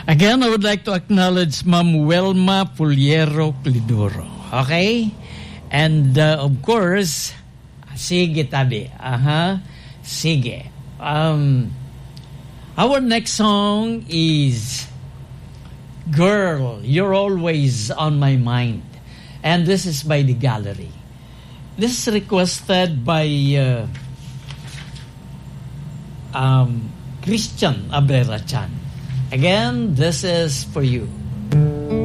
Again, I would like to acknowledge Ma'am Welma Puliero Clidoro. Okay? And of course, sige tabi. Sige. Our next song is Girl, You're Always on My Mind. And this is by The Gallery. This is requested by Christian Abrera Chan. Again, this is for you.